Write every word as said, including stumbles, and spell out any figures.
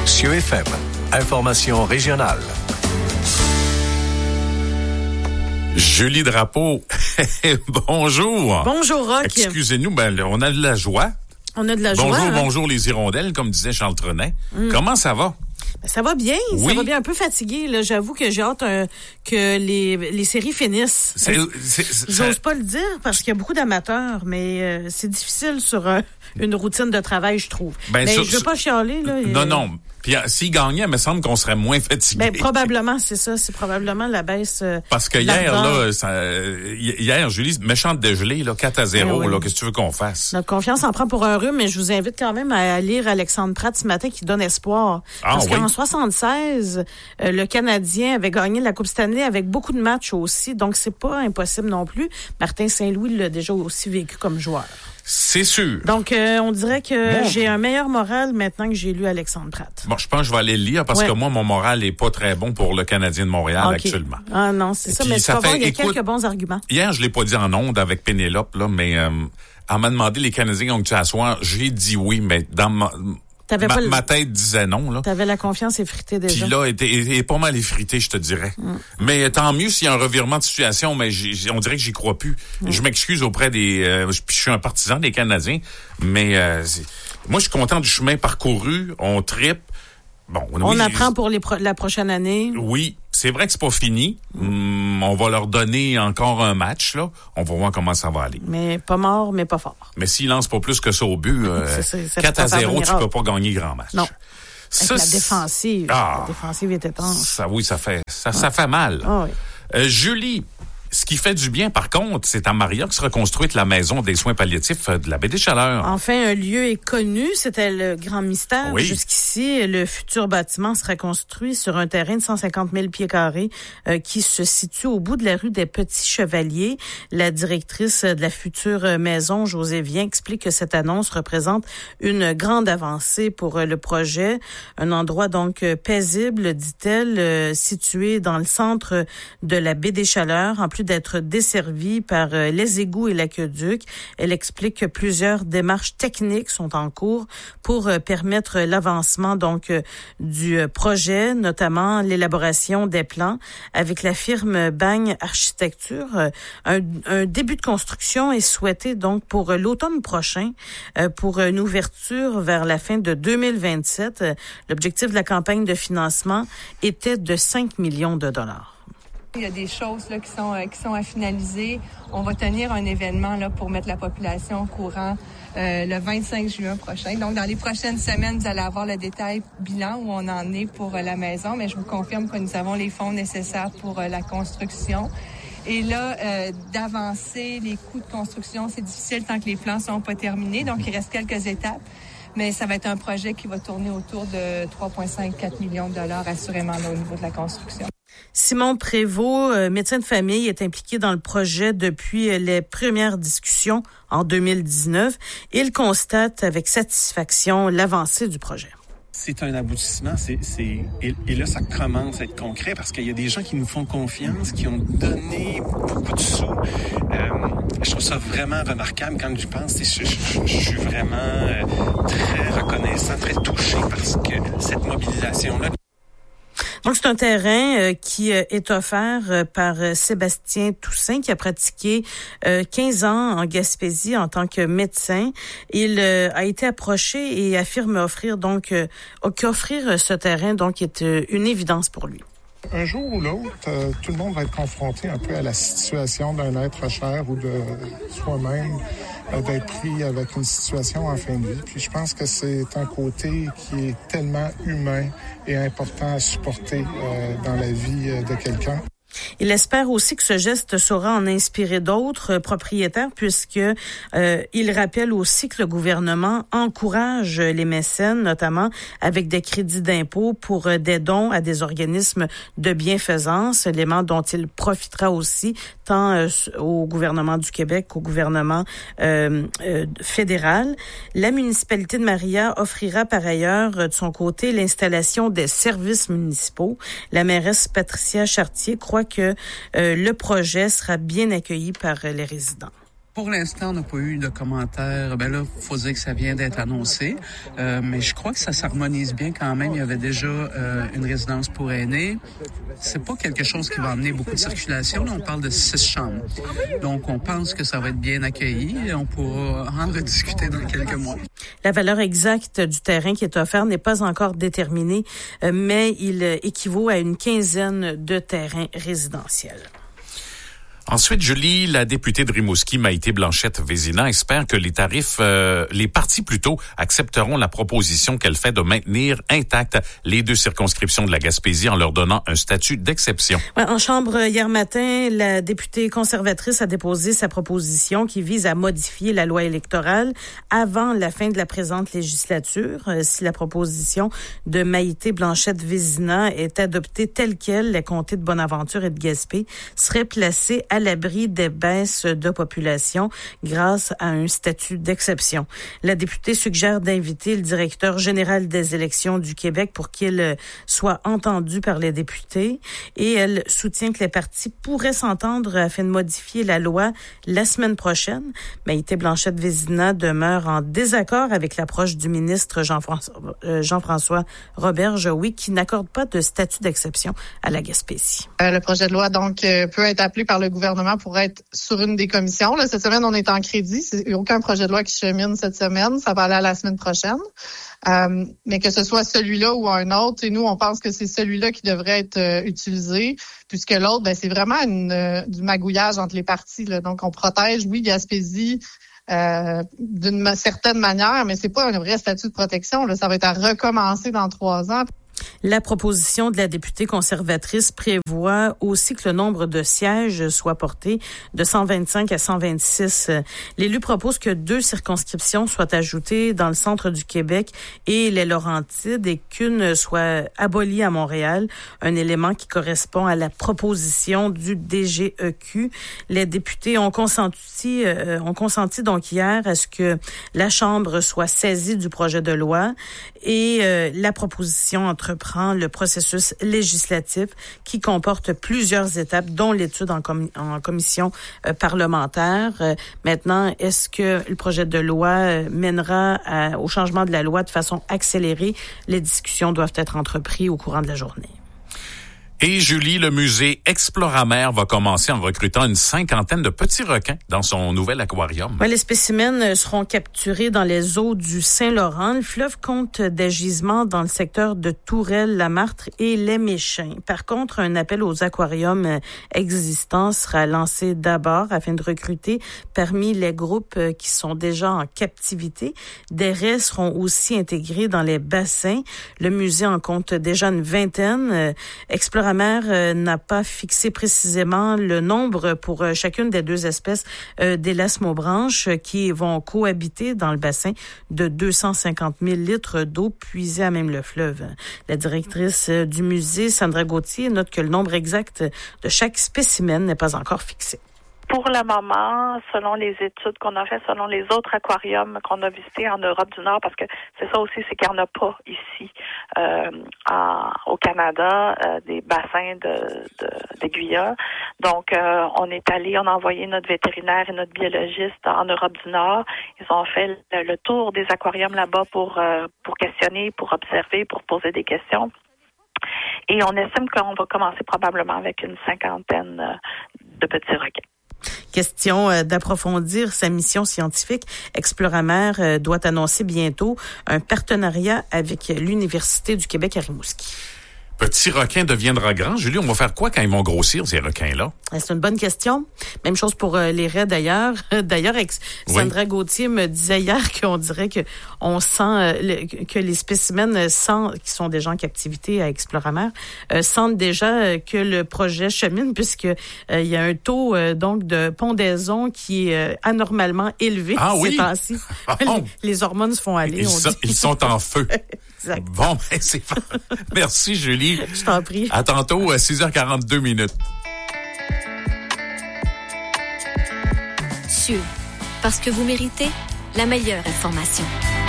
Cieux F M. Information régionale. Julie Drapeau, bonjour. Bonjour, Roch. Excusez-nous, ben, on a de la joie. On a de la bonjour, joie. Bonjour, bonjour les hirondelles, comme disait Charles Trenet. Mm. Comment ça va? Ça va bien, oui. ça va bien, un peu fatigué. Là. J'avoue que j'ai hâte euh, que les, les séries finissent. C'est, c'est, c'est, J'ose ça... pas le dire parce qu'il y a beaucoup d'amateurs, mais euh, c'est difficile sur euh, une routine de travail, je trouve. Ben, mais sur, je veux pas chialer. Là, non, et, non. Puis s'il gagnait, il me semble qu'on serait moins fatigué. Ben, probablement, c'est ça. C'est probablement la baisse. Euh, Parce que hier, là, ça, hier, Julie, méchante dégelée, là, quatre à zéro, ben oui. là, qu'est-ce que tu veux qu'on fasse? Notre confiance en prend pour un rhume, mais je vous invite quand même à lire Alexandre Pratt ce matin qui donne espoir. Ah, Parce oui? qu'en soixante-seize, euh, le Canadien avait gagné la Coupe Stanley avec beaucoup de matchs aussi, donc c'est pas impossible non plus. Martin Saint-Louis l'a déjà aussi vécu comme joueur. C'est sûr. Donc, euh, on dirait que bon. j'ai un meilleur moral maintenant que j'ai lu Alexandre Pratt. Bon, je pense que je vais aller le lire parce ouais. que moi, mon moral est pas très bon pour le Canadien de Montréal okay. actuellement. Ah non, c'est ça, mais ça fait, voir, il y a écoute, quelques bons arguments. Hier, je l'ai pas dit en ondes avec Pénélope, là, mais euh, elle m'a demandé les Canadiens ont-tu à soir. J'ai dit oui, mais dans ma... T'avais ma, pas le... ma tête disait non. Là. T'avais la confiance effritée déjà. Puis là, elle est, est pas mal effritée, je te dirais. Mm. Mais tant mieux s'il y a un revirement de situation, mais j'ai, on dirait que j'y crois plus. Mm. Je m'excuse auprès des... Euh, je, je suis un partisan des Canadiens, mais euh, moi, je suis content du chemin parcouru. On trippe. Bon, on oui, apprend pour les pro- la prochaine année. Oui, c'est vrai que c'est pas fini. Mm. On va leur donner encore un match, là. On va voir comment ça va aller. Mais pas mort, mais pas fort. Mais s'ils lancent pas plus que ça au but, euh, c'est, c'est, ça quatre à zéro, tu peux pas gagner grand match. Non. Ça, Avec la défensive. Ah, la défensive est étanche. Ça, oui, ça fait, ça, ah. ça fait mal. Ah, oui. euh, Julie, ce qui fait du bien, par contre, c'est à Maria que sera construite la maison des soins palliatifs de la Baie des Chaleurs. Enfin, un lieu est connu. C'était le grand mystère. Oui. Jusqu'ici, le futur bâtiment sera construit sur un terrain de cent cinquante mille pieds carrés euh, qui se situe au bout de la rue des Petits Chevaliers. La directrice de la future maison, José Vien, explique que cette annonce représente une grande avancée pour le projet. Un endroit donc paisible, dit-elle, euh, situé dans le centre de la Baie des Chaleurs, en plus d'être desservie par euh, les égouts et l'aqueduc. Elle explique que plusieurs démarches techniques sont en cours pour euh, permettre l'avancement donc euh, du euh, projet, notamment l'élaboration des plans avec la firme Bagne Architecture. Euh, un, un début de construction est souhaité donc pour euh, l'automne prochain, euh, pour une ouverture vers la fin de deux mille vingt-sept. Euh, l'objectif de la campagne de financement était de cinq millions de dollars. Il y a des choses là, qui sont euh, qui sont à finaliser. On va tenir un événement là pour mettre la population au courant euh, le vingt-cinq juin prochain. Donc, dans les prochaines semaines, vous allez avoir le détail bilan où on en est pour euh, la maison. Mais je vous confirme que nous avons les fonds nécessaires pour euh, la construction. Et là, euh, d'avancer les coûts de construction, c'est difficile tant que les plans sont pas terminés. Donc, il reste quelques étapes. Mais ça va être un projet qui va tourner autour de trois virgule cinq à quatre millions de dollars, assurément, là, au niveau de la construction. Simon Prévost, euh, médecin de famille, est impliqué dans le projet depuis les premières discussions en deux mille dix-neuf. Il constate avec satisfaction l'avancée du projet. C'est un aboutissement, c'est, c'est et, et là, ça commence à être concret parce qu'il y a des gens qui nous font confiance, qui ont donné beaucoup de sous. Euh, je trouve ça vraiment remarquable quand je pense. Je, je, je, je suis vraiment euh, très reconnaissant, très touché parce que cette mobilisation-là. Donc, c'est un terrain euh, qui euh, est offert euh, par euh, Sébastien Toussaint, qui a pratiqué euh, quinze ans en Gaspésie en tant que médecin. Il euh, a été approché et affirme offrir donc euh, qu'offrir ce terrain donc est euh, une évidence pour lui. Un jour ou l'autre, euh, tout le monde va être confronté un peu à la situation d'un être cher ou de soi-même, euh, d'être pris avec une situation en fin de vie. Puis je pense que c'est un côté qui est tellement humain et important à supporter euh, dans la vie euh, de quelqu'un. Il espère aussi que ce geste saura en inspirer d'autres propriétaires puisque euh, il rappelle aussi que le gouvernement encourage les mécènes, notamment avec des crédits d'impôt pour euh, des dons à des organismes de bienfaisance, élément dont il profitera aussi tant euh, au gouvernement du Québec qu'au gouvernement euh, euh, fédéral. La municipalité de Maria offrira par ailleurs de son côté l'installation des services municipaux. La mairesse Patricia Chartier croit que euh, le projet sera bien accueilli par euh, les résidents. Pour l'instant, on n'a pas eu de commentaires. Ben là, faut dire que ça vient d'être annoncé. Euh, mais je crois que ça s'harmonise bien quand même. Il y avait déjà euh, une résidence pour aînés. C'est pas quelque chose qui va amener beaucoup de circulation. Là, on parle de six chambres. Donc, on pense que ça va être bien accueilli et on pourra en rediscuter dans quelques mois. La valeur exacte du terrain qui est offert n'est pas encore déterminée, mais il équivaut à une quinzaine de terrains résidentiels. Ensuite, je lis la députée de Rimouski, Maïté Blanchette-Vézina, espère que les tarifs, euh, les partis plutôt, accepteront la proposition qu'elle fait de maintenir intactes les deux circonscriptions de la Gaspésie en leur donnant un statut d'exception. Ouais, en chambre, hier matin, la députée conservatrice a déposé sa proposition qui vise à modifier la loi électorale avant la fin de la présente législature. Euh, si la proposition de Maïté Blanchette-Vézina est adoptée telle quelle, les comtés de Bonaventure et de Gaspé seraient placés à l'abri des baisses de population grâce à un statut d'exception. La députée suggère d'inviter le directeur général des élections du Québec pour qu'il soit entendu par les députés et elle soutient que les partis pourraient s'entendre afin de modifier la loi la semaine prochaine. Maïté Blanchette-Vézina demeure en désaccord avec l'approche du ministre Jean-François, euh, Jean-François Roberge, oui, qui n'accorde pas de statut d'exception à la Gaspésie. Euh, le projet de loi donc euh, peut être appelé par le gouvernement pour être sur une des commissions. Là, cette semaine, on est en crédit. Il n'y a aucun projet de loi qui chemine cette semaine. Ça va aller à la semaine prochaine. Euh, mais que ce soit celui-là ou un autre, et nous, on pense que c'est celui-là qui devrait être euh, utilisé, puisque l'autre, ben, c'est vraiment une, euh, du magouillage entre les parties. Là. Donc, on protège, oui, Gaspésie, Euh, d'une certaine manière, mais c'est pas un vrai statut de protection. Là. Ça va être à recommencer dans trois ans. La proposition de la députée conservatrice prévoit aussi que le nombre de sièges soit porté de cent vingt-cinq à cent vingt-six. L'élu propose que deux circonscriptions soient ajoutées dans le centre du Québec et les Laurentides et qu'une soit abolie à Montréal, un élément qui correspond à la proposition du D G E Q. Les députés ont consenti, euh, ont consenti donc hier à ce que la Chambre soit saisie du projet de loi et euh, la proposition entreprend le processus législatif qui comporte plusieurs étapes, dont l'étude en, com- en commission euh, parlementaire. Euh, maintenant, est-ce que le projet de loi euh, mènera à, au changement de la loi de façon accélérée? Les discussions doivent être entreprises au courant de la journée. Et Julie, le musée Exploramer va commencer en recrutant une cinquantaine de petits requins dans son nouvel aquarium. Ouais, les spécimens seront capturés dans les eaux du Saint-Laurent. Le fleuve compte des gisements dans le secteur de Tourelle, La Martre et Les Méchins. Par contre, un appel aux aquariums existants sera lancé d'abord afin de recruter parmi les groupes qui sont déjà en captivité. Des raies seront aussi intégrés dans les bassins. Le musée en compte déjà une vingtaine. Exploramer euh, n'a pas fixé précisément le nombre pour euh, chacune des deux espèces euh, d'élasmobranches euh, qui vont cohabiter dans le bassin de deux cent cinquante mille litres d'eau puisée à même le fleuve. La directrice euh, du musée, Sandra Gauthier, note que le nombre exact de chaque spécimen n'est pas encore fixé. Pour le moment, selon les études qu'on a faites, selon les autres aquariums qu'on a visités en Europe du Nord, parce que c'est ça aussi, c'est qu'il n'y en a pas ici euh, en, au Canada, euh, des bassins de, de, d'aiguilles. Donc, euh, on est allé, on a envoyé notre vétérinaire et notre biologiste en Europe du Nord. Ils ont fait le, le tour des aquariums là-bas pour euh, pour questionner, pour observer, pour poser des questions. Et on estime qu'on va commencer probablement avec une cinquantaine de petits requins. Question euh, d'approfondir sa mission scientifique. Exploramer euh, doit annoncer bientôt un partenariat avec l'Université du Québec à Rimouski. Petit requin deviendra grand. Julie, on va faire quoi quand ils vont grossir, ces requins-là? C'est une bonne question. Même chose pour euh, les raies, d'ailleurs. D'ailleurs, ex- oui. Sandra Gauthier me disait hier qu'on dirait que on sent euh, le, que les spécimens sent, qui sont déjà en captivité à Exploramer euh, sentent déjà euh, que le projet chemine puisque euh, il y a un taux euh, donc de pondaison qui est euh, anormalement élevé ah, ces oui? temps-ci. Oh. les, les hormones se font aller. Ils, on sont, dit. ils sont en feu. Exact. Bon, ben c'est merci Julie. Je t'en prie. À tantôt à six heures quarante-deux minutes. Sûr, parce que vous méritez la meilleure information.